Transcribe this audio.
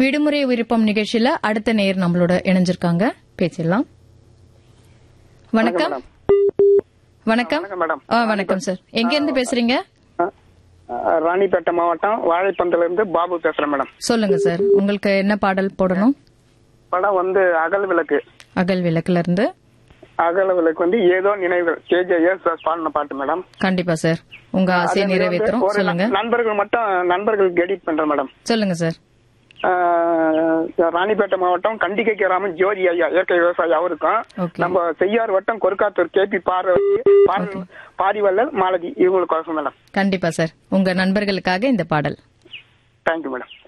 விடுமுறை விருப்பம் நிகழ்ச்சியில அடுத்த நேயர் நம்மளோட இணைஞ்சிருக்காங்க, பேசிடலாம். வணக்கம். வணக்கம். வணக்கம் சார். எங்க இருந்து பேசுறீங்க? ராணிப்பேட்டை மாவட்டம் வாழைப்பந்தில இருந்து பாபு பேசுறேன் மேடம். சொல்லுங்க சார், உங்களுக்கு என்ன பாடல் போடணும்? படம் அகல் விளக்கு. அகல் விளக்குல இருந்து அகல் விளக்கு ஏதோ நினைவுகள் KJS பாடின பாட்டு மேடம். கண்டிப்பா சார், உங்க ஆசையை நிறைவேற்றுறோம். சொல்லுங்க. நண்பர்களுக்கு எடிட் பண்றேன் மேடம். சொல்லுங்க சார். ராணிப்பேட்டை மாவட்டம் கண்டிகை கிராமம் ஜோதி ஐயா, இயற்கை விவசாயி அவருக்கும், நம்ம செய்யார் வட்டம் கொருக்காத்தூர் KP பாரிவல்லல் மாலதி இவங்களுக்கோசம் மேடம். கண்டிப்பா சார், உங்க நண்பர்களுக்காக இந்த பாடல். Thank you madam.